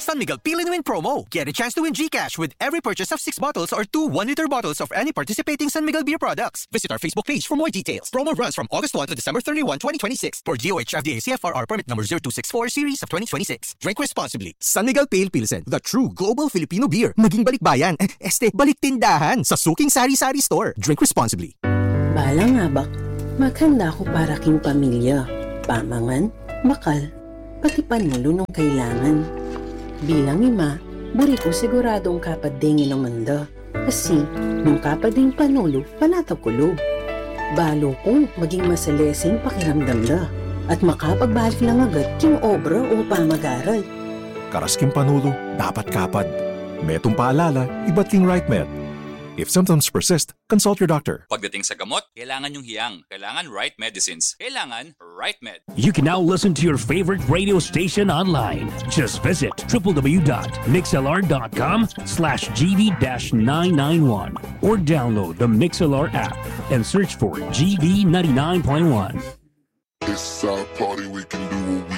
San Miguel Peel and Win promo. Get a chance to win GCash with every purchase of 6 bottles or 2 1-liter bottles of any participating San Miguel beer products. Visit our Facebook page for more details. Promo runs from August 1 to December 31, 2026 for DOH FDA CFRR permit number 0264 series of 2026. Drink responsibly. San Miguel Pale Pilsen, the true global Filipino beer. Maging balikbayan, balik tindahan sa Suking Sari-Sari Store. Drink responsibly. Balang habak, maghanda ko para king pamilya. Pamangan, bakal, pati panulo nung kailangan. Bilang ima, buri ko siguradong kapadingin ng manda. Kasi, nung kapading panulo, panatag kulob. Balo kong maging masalesing pakiramdam da. At makapagbalik lang agad king obra o pamag-aral. Karas king panulo, dapat kapad. Metong paalala, iba't king right med. If symptoms persist, consult your doctor. Pagdating sa gamot, kailangan yung hiyang. Kailangan right medicines. Kailangan right med. You can now listen to your favorite radio station online. Just visit www.mixlr.com/GV-991 or download the MixLR app and search for GV99.1. It's our party, we can do